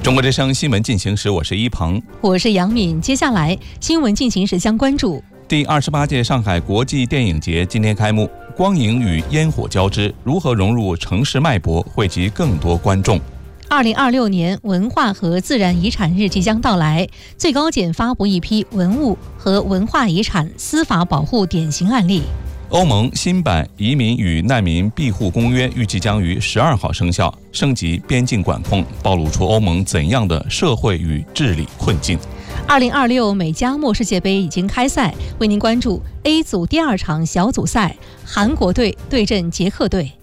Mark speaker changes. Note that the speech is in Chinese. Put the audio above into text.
Speaker 1: 中国之声新闻进行时，我是一鹏，
Speaker 2: 我是杨敏。接下来新闻进行时将关注
Speaker 1: 第28届上海国际电影节今天开幕，光影与烟火交织，如何融入城市脉搏，惠及更多观众。
Speaker 2: 2026年文化和自然遗产日即将到来，最高检发布一批文物和文化遗产司法保护典型案例。
Speaker 1: 欧盟新版移民与难民庇护公约预计将于12号生效，升级边境管控，暴露出欧盟怎样的社会与治理困境。
Speaker 2: 2026美加墨世界杯已经开赛，为您关注 A 组第2场小组赛，韩国队对阵捷克队。